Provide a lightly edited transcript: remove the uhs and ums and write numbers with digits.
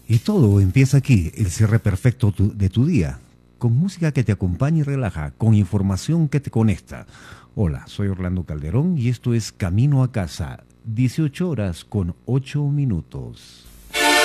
Y todo empieza aquí, el cierre perfecto de tu día, con música que te acompaña y relaja, con información que te conecta. Hola, soy Orlando Calderón y esto es Camino a Casa, 18 horas con 8 minutos.